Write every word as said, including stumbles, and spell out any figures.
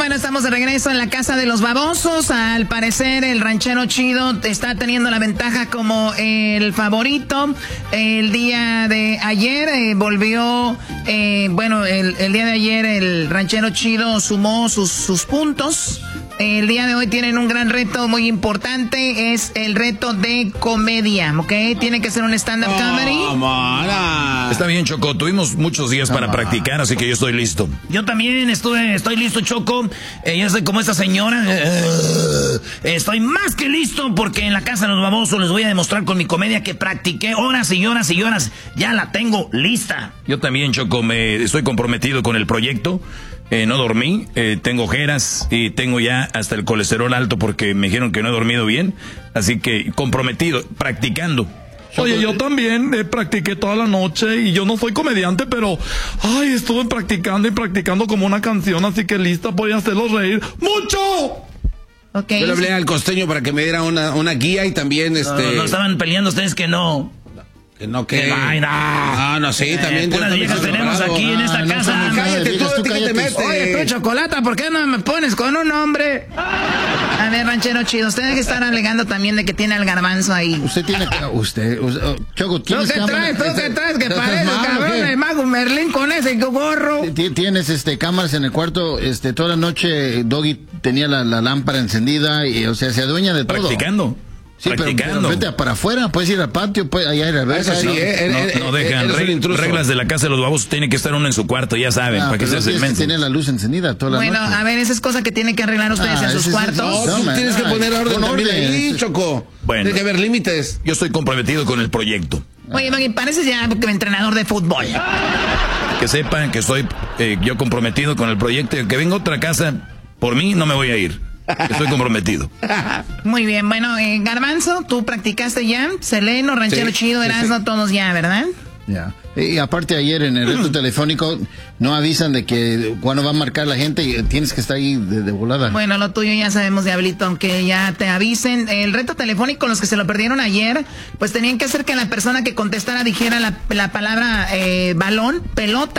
bueno, estamos de regreso en la casa de los babosos. Al parecer el ranchero chido está teniendo la ventaja como el favorito. El día de ayer eh, volvió, eh, bueno, el, el día de ayer el ranchero chido sumó sus, sus puntos. El día de hoy tienen un gran reto muy importante, es el reto de comedia, ¿ok? Tiene que ser un stand-up comedy. Oh, está bien, Choco, tuvimos muchos días para practicar, así que yo estoy listo. Yo también estuve, estoy listo, Choco. Eh, yo soy como esta señora. Eh, estoy más que listo porque en la casa de los babosos les voy a demostrar con mi comedia que practiqué horas y horas y horas. Ya la tengo lista. Yo también, Choco, me estoy comprometido con el proyecto. Eh, no dormí, eh, tengo ojeras y tengo ya hasta el colesterol alto porque me dijeron que no he dormido bien. Así que comprometido, practicando. Oye, yo también eh, practiqué toda la noche y yo no soy comediante, pero ay, estuve practicando y practicando como una canción, así que lista, voy a hacerlos reír ¡mucho! Okay. Yo le hablé al costeño para que me diera una, una guía y también este... No, no estaban peleando ustedes que no. Que no, que... ¡Qué vaina! Ah, no, sí, también... Eh, unas viejas tenemos preparado. aquí en esta Ah, no, casa. no, cállate, tú, tú ¿qué te metes? Oye, tú, Chocolata, ¿por qué no me pones con un hombre? A ver, ranchero chido, usted debe estar alegando también de que tiene al garbanzo ahí. Usted tiene que... Usted... usted oh, Choco, ¿Tú ¿tienes qué cámara? traes? ¿Tú qué traes? Que ¿Estás pareces, mal o cabrón, qué? el mago Merlín con ese gorro. Ti- Tienes este cámaras en el cuarto, este toda la noche Doggy tenía la, la lámpara encendida y o sea se adueña de todo. Practicando. Sí, pero, practicando. pero vete para afuera, puedes ir al patio, puedes, allá ir al Eso sí, ¿no? eh, No, no dejan eres un reg- intruso. reglas de la casa de los babosos, tiene que estar uno en su cuarto, ya saben, Ah, para que pero se tienes que segmenten. tener la luz encendida toda la Bueno, noche. a ver, esa es cosa que tienen que arreglar ustedes Ah, en sus ese es- cuartos. No, tú man, tienes que ay, poner orden pon también orden. ahí, Choco. Bueno. Tiene que haber límites. Yo estoy comprometido con el proyecto. Oye, Maggie, pareces ya entrenador de fútbol. Que sepan que estoy eh, yo comprometido con el proyecto y que venga otra casa, por mí no me voy a ir. Estoy comprometido. Muy bien, bueno, eh, Garbanzo, tú practicaste ya, Seleno, Ranchero Sí, Chido, sí, Erasmo, sí. todos ya, ¿verdad? Ya. Y aparte ayer en el reto telefónico no avisan de que cuando va a marcar la gente y tienes que estar ahí de, de volada. Bueno, lo tuyo ya sabemos, Diablito, aunque ya te avisen. El reto telefónico, los que se lo perdieron ayer, pues tenían que hacer que la persona que contestara dijera la, la palabra eh, balón, pelota.